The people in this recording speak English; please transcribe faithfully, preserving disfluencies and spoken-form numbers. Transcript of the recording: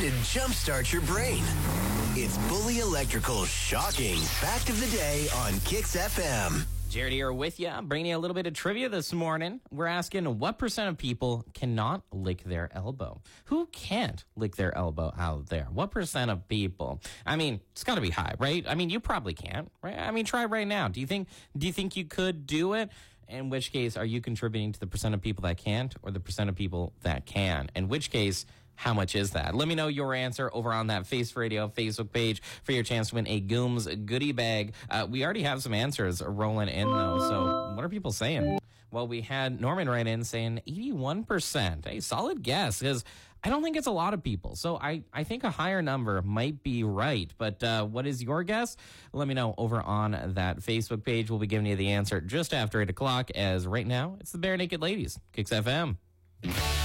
to jumpstart your brain. It's Bully Electrical's shocking fact of the day on Kicks F M. Jared here with you, bringing you a little bit of trivia this morning. We're asking what percent of people cannot lick their elbow? Who can't lick their elbow out there? What percent of people? I mean, it's got to be high, right? I mean, you probably can't, right? I mean, try right now. Do you think? Do you think you could do it? In which case, are you contributing to the percent of people that can't, or the percent of people that can? In which case, how much is that? Let me know your answer over on that Face Radio Facebook page for your chance to win a Gooms goodie bag. Uh, we already have some answers rolling in, though. So what are people saying? Well, we had Norman write in saying eighty-one percent. A solid guess, because I don't think it's a lot of people. So I, I think a higher number might be right. But uh, what is your guess? Let me know over on that Facebook page. We'll be giving you the answer just after eight o'clock, as right now it's the Bare Naked Ladies, Kicks F M.